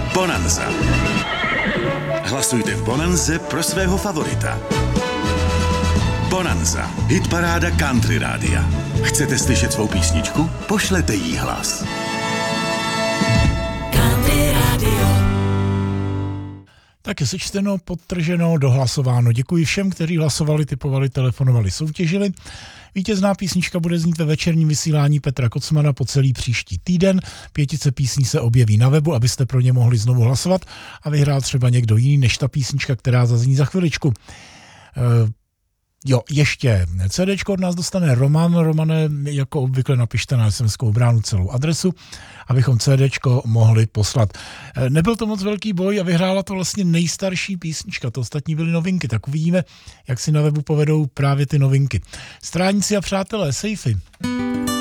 Bonanza. Hlasujte v Bonanze pro svého favorita. Bonanza. Hitparáda Country Rádia. Chcete slyšet svou písničku? Pošlete jí hlas. Country Radio. Tak je sečteno, podtrženo, dohlasováno. Děkuji všem, kteří hlasovali, typovali, telefonovali, soutěžili. Vítězná písnička bude znít ve večerním vysílání Petra Kocmana po celý příští týden. 5 písní se objeví na webu, abyste pro ně mohli znovu hlasovat a vyhrál třeba někdo jiný než ta písnička, která zazní za chviličku. Ještě CDčko od nás dostane Roman. Romane, jako obvykle napište na SMS-kovou bránu celou adresu, abychom CDčko mohli poslat. Nebyl to moc velký boj a vyhrála to vlastně nejstarší písnička. To ostatní byly novinky, tak uvidíme, jak si na webu povedou právě ty novinky. Stráníci a přátelé, sejfy.